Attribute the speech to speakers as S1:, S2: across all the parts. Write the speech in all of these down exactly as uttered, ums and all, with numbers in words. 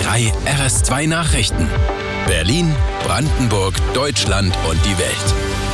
S1: drei R S zwei Nachrichten. Berlin, Brandenburg, Deutschland und die Welt.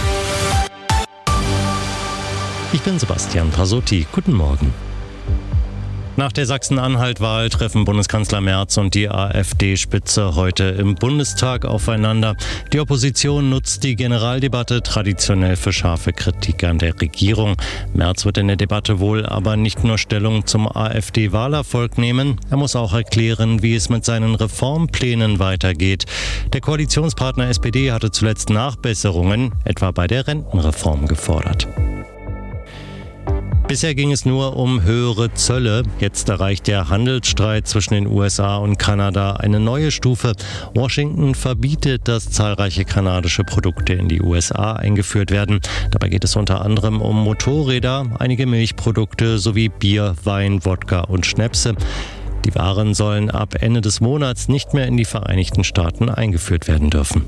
S2: Ich bin Sebastian Pasotti. Guten Morgen. Nach der Sachsen-Anhalt-Wahl treffen Bundeskanzler Merz und die AfD-Spitze heute im Bundestag aufeinander. Die Opposition nutzt die Generaldebatte traditionell für scharfe Kritik an der Regierung. Merz wird in der Debatte wohl aber nicht nur Stellung zum AfD-Wahlerfolg nehmen. Er muss auch erklären, wie es mit seinen Reformplänen weitergeht. Der Koalitionspartner S P D hatte zuletzt Nachbesserungen, etwa bei der Rentenreform, gefordert. Bisher ging es nur um höhere Zölle. Jetzt erreicht der Handelsstreit zwischen den U S A und Kanada eine neue Stufe. Washington verbietet, dass zahlreiche kanadische Produkte in die U S A eingeführt werden. Dabei geht es unter anderem um Motorräder, einige Milchprodukte sowie Bier, Wein, Wodka und Schnäpse. Die Waren sollen ab Ende des Monats nicht mehr in die Vereinigten Staaten eingeführt werden dürfen.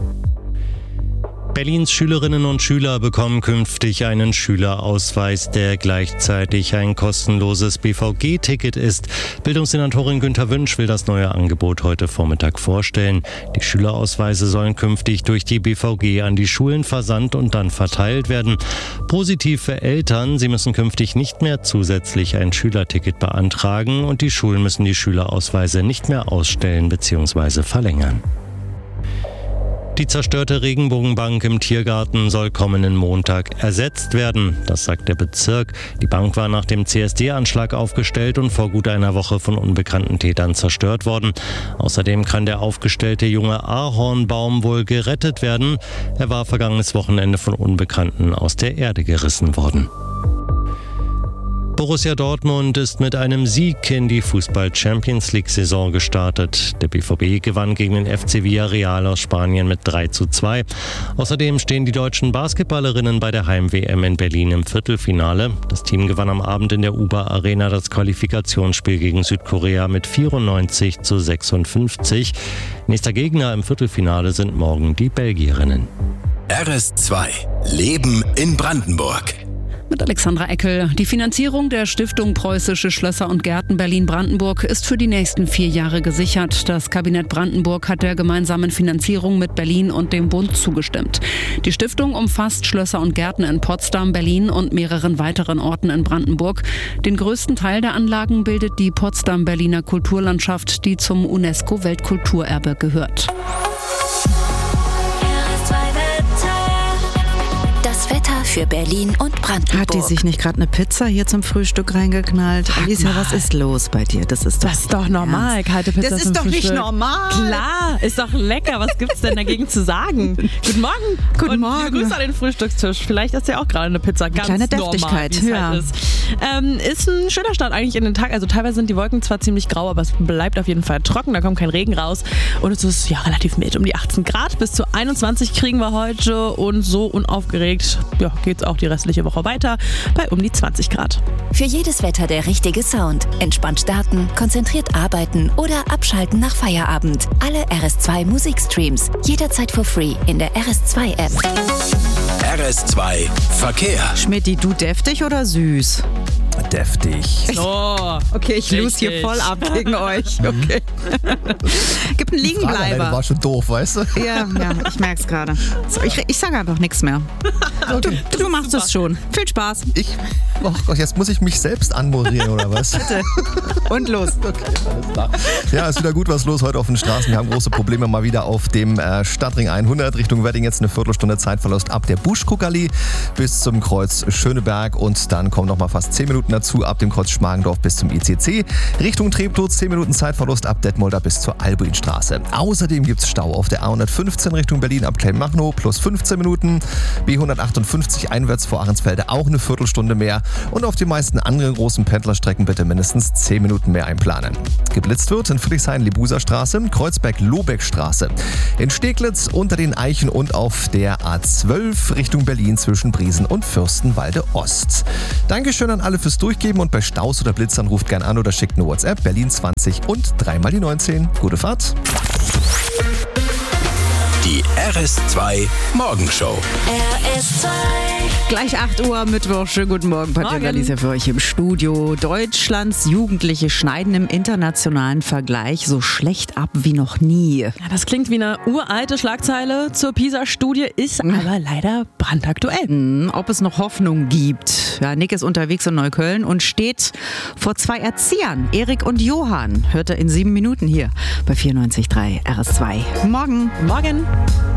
S2: Berlins Schülerinnen und Schüler bekommen künftig einen Schülerausweis, der gleichzeitig ein kostenloses B V G-Ticket ist. Bildungssenatorin Günther Wünsch will das neue Angebot heute Vormittag vorstellen. Die Schülerausweise sollen künftig durch die B V G an die Schulen versandt und dann verteilt werden. Positiv für Eltern, sie müssen künftig nicht mehr zusätzlich ein Schülerticket beantragen und die Schulen müssen die Schülerausweise nicht mehr ausstellen bzw. verlängern. Die zerstörte Regenbogenbank im Tiergarten soll kommenden Montag ersetzt werden. Das sagt der Bezirk. Die Bank war nach dem C S D-Anschlag aufgestellt und vor gut einer Woche von unbekannten Tätern zerstört worden. Außerdem kann der aufgestellte junge Ahornbaum wohl gerettet werden. Er war vergangenes Wochenende von Unbekannten aus der Erde gerissen worden. Borussia Dortmund ist mit einem Sieg in die Fußball-Champions-League-Saison gestartet. Der B V B gewann gegen den F C Villarreal aus Spanien mit drei zu zwei. Außerdem stehen die deutschen Basketballerinnen bei der Heim-W M in Berlin im Viertelfinale. Das Team gewann am Abend in der Uber Arena das Qualifikationsspiel gegen Südkorea mit vierundneunzig zu sechsundfünfzig. Nächster Gegner im Viertelfinale sind morgen die Belgierinnen.
S1: R S zwei Leben in Brandenburg.
S3: Mit Alexandra Eckel. Die Finanzierung der Stiftung Preußische Schlösser und Gärten Berlin-Brandenburg ist für die nächsten vier Jahre gesichert. Das Kabinett Brandenburg hat der gemeinsamen Finanzierung mit Berlin und dem Bund zugestimmt. Die Stiftung umfasst Schlösser und Gärten in Potsdam, Berlin und mehreren weiteren Orten in Brandenburg. Den größten Teil der Anlagen bildet die Potsdam-Berliner Kulturlandschaft, die zum UNESCO-Weltkulturerbe gehört.
S4: Wetter für Berlin und Brandenburg.
S5: Hat die sich nicht gerade eine Pizza hier zum Frühstück reingeknallt? Alicia, was ist los bei dir? Das ist doch,
S6: das ist doch normal,
S5: ernst.
S6: kalte Pizza
S5: Das
S6: zum
S5: ist doch
S6: Frühstück.
S5: nicht normal.
S6: Klar, ist doch lecker. Was gibt's denn dagegen zu sagen? Guten Morgen.
S5: Guten
S6: und
S5: Morgen.
S6: Grüße an den Frühstückstisch. Vielleicht ist ja auch gerade eine Pizza. Ganz
S5: kleine
S6: normal,
S5: Deftigkeit.
S6: wie es
S5: Ja.
S6: halt ist. Ähm, ist ein schöner Start eigentlich in den Tag. Also teilweise sind die Wolken zwar ziemlich grau, aber es bleibt auf jeden Fall trocken. Da kommt kein Regen raus. Und es ist ja relativ mild. Um die achtzehn Grad bis zu einundzwanzig kriegen wir heute. Und so unaufgeregt ja, geht's auch die restliche Woche weiter bei um die zwanzig Grad.
S4: Für jedes Wetter der richtige Sound. Entspannt starten, konzentriert arbeiten oder abschalten nach Feierabend. Alle R S zwei Musikstreams jederzeit for free in der R S zwei App.
S1: R S zwei Verkehr.
S5: Schmidti, du deftig oder süß?
S7: Deftig.
S6: Oh,
S5: Okay, ich lose hier voll ab gegen euch. Okay. Gibt einen Liegenbleiber.
S7: War schon doof, weißt du?
S5: Ja, ja, ich merk's gerade. So, ich, ich sage einfach nichts mehr. Du, du machst es schon. Viel Spaß.
S7: Ich, oh Gott, jetzt muss ich mich selbst anmoderieren, oder was?
S5: Bitte. Und los.
S7: Okay, alles klar. Ja, ist wieder gut was los heute auf den Straßen. Wir haben große Probleme mal wieder auf dem äh, Stadtring hundert Richtung Wedding. Jetzt eine Viertelstunde Zeitverlust ab der Buschkuckerli bis zum Kreuz Schöneberg. Und dann kommen noch mal fast zehn Minuten dazu ab dem Kreuz Schmargendorf bis zum I C C. Richtung Treptow zehn Minuten Zeitverlust ab Detmolder bis zur Albuinstraße. Außerdem gibt es Stau auf der A hundertfünfzehn Richtung Berlin ab Kleinmachnow plus fünfzehn Minuten. B hundertachtundfünfzig einwärts vor Ahrensfelde auch eine Viertelstunde mehr. Und auf den meisten anderen großen Pendlerstrecken bitte mindestens zehn Minuten mehr einplanen. Geblitzt wird in Friedrichshain-Lebuser-Straße, Kreuzberg-Lobeck-Straße. In Steglitz unter den Eichen und auf der A zwölf Richtung Berlin zwischen Briesen und Fürstenwalde-Ost. Dankeschön an alle fürs Durchgeben und bei Staus oder Blitzern ruft gern an oder schickt eine WhatsApp Berlin zwanzig und dreimal die neunzehn. Gute Fahrt.
S1: Die R S zwei Morgenshow.
S4: R S zwei.
S5: Gleich acht Uhr Mittwoch. Schönen guten Morgen. Patricia Lies hier für euch im Studio. Deutschlands Jugendliche schneiden im internationalen Vergleich so schlecht ab wie noch nie.
S6: Ja, das klingt wie eine uralte Schlagzeile zur PISA-Studie, ist aber leider brandaktuell.
S5: Hm, ob es noch Hoffnung gibt. Ja, Nick ist unterwegs in Neukölln und steht vor zwei Erziehern, Erik und Johann. Hört er in sieben Minuten hier bei vierundneunzig Komma drei R S zwei. Morgen.
S6: Morgen.